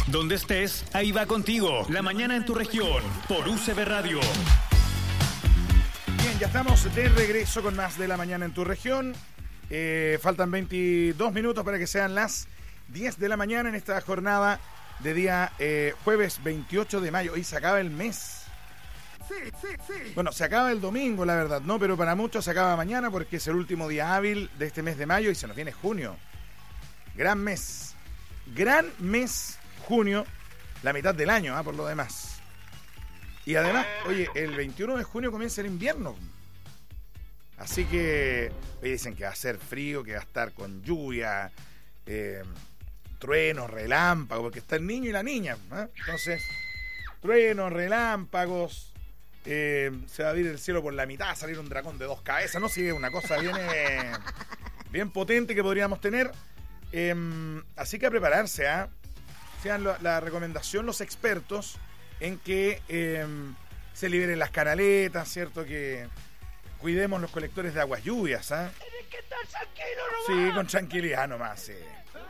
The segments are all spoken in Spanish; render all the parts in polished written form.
Donde estés, ahí va contigo. La mañana en tu región, por UCB Radio. Bien, ya estamos de regreso con más de La mañana en tu región. Faltan 22 minutos para que sean las 10 de la mañana en esta jornada de día jueves 28 de mayo. Hoy se acaba el mes. Sí. Bueno, se acaba el domingo, la verdad, ¿no? Pero para muchos se acaba mañana porque es el último día hábil de este mes de mayo y se nos viene junio. Gran mes, junio, la mitad del año, por lo demás. Y además, oye, el 21 de junio comienza el invierno. Así que, oye, dicen que va a ser frío, que va a estar con lluvia, truenos, relámpagos, porque está el niño y la niña, ¿eh? Entonces, truenos, relámpagos, se va a abrir el cielo por la mitad, salir un dragón de 2 cabezas, no sé, si es una cosa bien potente que podríamos tener. Así que a prepararse, sean la recomendación los expertos en que se liberen las canaletas, ¿cierto? Que cuidemos los colectores de aguas lluvias, Tienes que estar tranquilo nomás. Sí, con tranquilidad nomás, sí.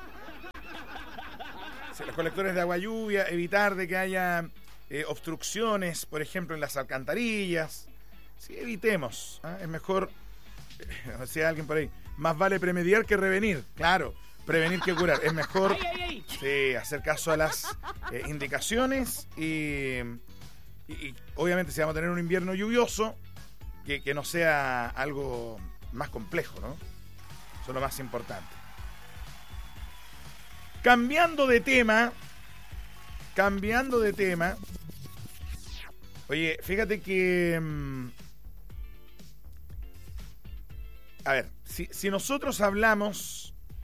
Sí, los colectores de agua lluvia, evitar de que haya obstrucciones, por ejemplo, en las alcantarillas. Sí, evitemos, es mejor, si hay alguien por ahí, más vale premediar que prevenir, claro. Prevenir que curar. Es mejor sí, hacer caso a las indicaciones y obviamente si vamos a tener un invierno lluvioso, que no sea algo más complejo, ¿no? Eso es lo más importante. Cambiando de tema. Oye, fíjate que... a ver, si nosotros hablamos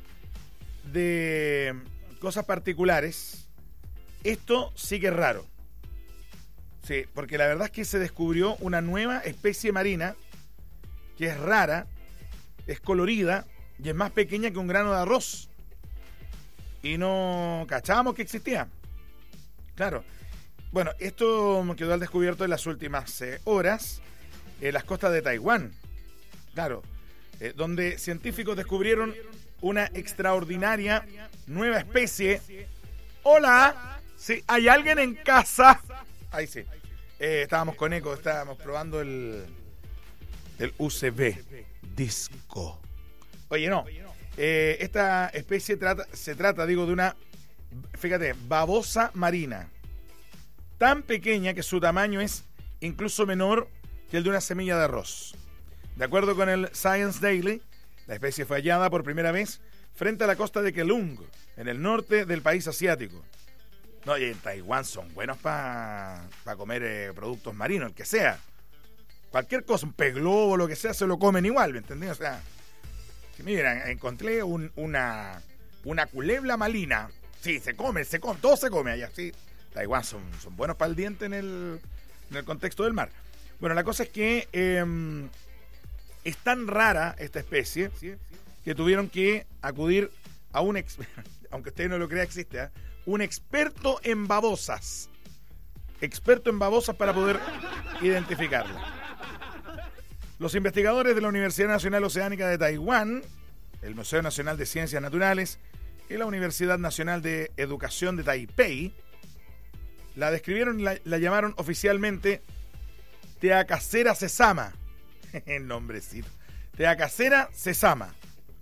de cosas particulares, esto sí que es raro. Sí, porque la verdad es que se descubrió una nueva especie marina que es rara, es colorida y es más pequeña que un grano de arroz. Y no cachábamos que existía. Claro. Bueno, esto quedó al descubierto en las últimas horas en las costas de Taiwán. Claro, donde científicos descubrieron una extraordinaria nueva especie. ¡Hola! Sí, ¿hay alguien en casa? Ahí sí. Estábamos con eco, estábamos probando el UCB Disco. Oye, no. Esta especie se trata de una, fíjate, babosa marina. Tan pequeña que su tamaño es incluso menor que el de una semilla de arroz. De acuerdo con el Science Daily, la especie fue hallada por primera vez frente a la costa de Keelung, en el norte del país asiático. No, y en Taiwán son buenos para comer productos marinos, el que sea. Cualquier cosa, un pez globo, lo que sea, se lo comen igual, ¿me entendés? O sea, mira, encontré una culebra marina. Sí, se come, todo se come allá, sí. Taiwán son buenos para el diente en el contexto del mar. Bueno, la cosa es que es tan rara esta especie que tuvieron que acudir a aunque usted no lo crea, existe, un experto en babosas. Experto en babosas para poder identificarla. Los investigadores de la Universidad Nacional Oceánica de Taiwán, el Museo Nacional de Ciencias Naturales y la Universidad Nacional de Educación de Taipei la describieron y la llamaron oficialmente Teacacera sesama. El nombrecito. Teacacera sesama.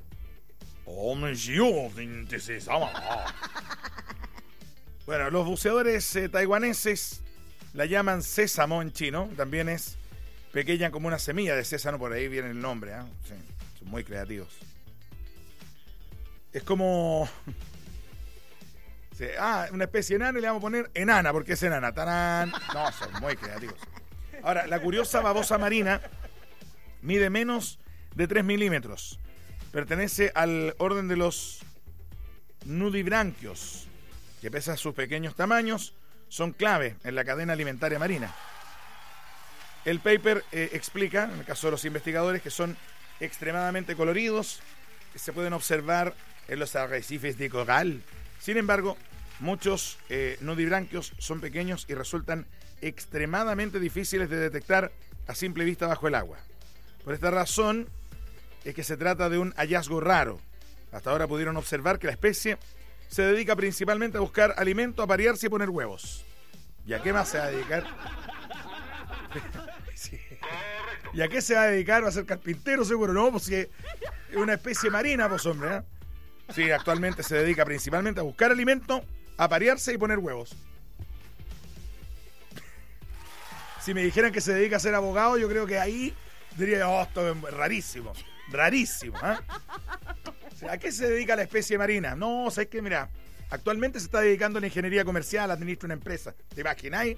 Bueno, los buceadores taiwaneses la llaman sésamo en chino. También es pequeña como una semilla de sésamo, por ahí viene el nombre. Sí, son muy creativos. Es como... sí, una especie enana y le vamos a poner enana, porque es enana. ¡Tarán! No, son muy creativos. Ahora, la curiosa babosa marina mide menos de 3 milímetros. Pertenece al orden de los nudibranquios, que pese a sus pequeños tamaños, son clave en la cadena alimentaria marina. El paper explica, en el caso de los investigadores, que son extremadamente coloridos, que se pueden observar en los arrecifes de coral. Sin embargo, muchos nudibranquios son pequeños y resultan extremadamente difíciles de detectar a simple vista bajo el agua. Por esta razón es que se trata de un hallazgo raro. Hasta ahora pudieron observar que la especie se dedica principalmente a buscar alimento, a parearse y poner huevos. ¿Y a qué más se va a dedicar? Sí. ¿Y a qué se va a dedicar? ¿Va a ser carpintero seguro? No, pues si es una especie marina, pues hombre, ¿eh? Sí, actualmente se dedica principalmente a buscar alimento, a parearse y poner huevos. Si me dijeran que se dedica a ser abogado, yo creo que ahí diría, oh, esto es rarísimo. Rarísimo, ¿eh? O sea, ¿a qué se dedica la especie marina? No, ¿sabes qué? Mira, actualmente se está dedicando a la ingeniería comercial, administra una empresa. ¿Te imagináis?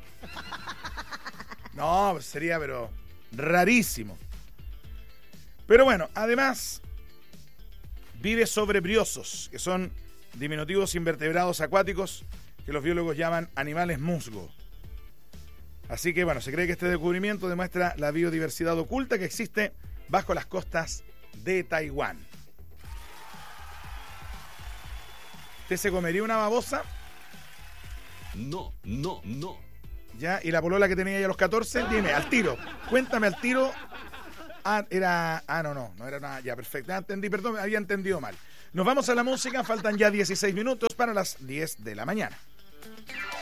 No, pues sería, pero rarísimo. Pero bueno, además, vive sobre briosos, que son diminutivos invertebrados acuáticos que los biólogos llaman animales musgo. Así que bueno, se cree que este descubrimiento demuestra la biodiversidad oculta que existe bajo las costas de Taiwán. ¿Usted se comería una babosa? No. ¿Ya? ¿Y la polola que tenía ya a los 14? Dime, al tiro. Cuéntame al tiro. No era nada. Ya, perfecto. Ya entendí, perdón, había entendido mal. Nos vamos a la música, faltan ya 16 minutos para las 10 de la mañana.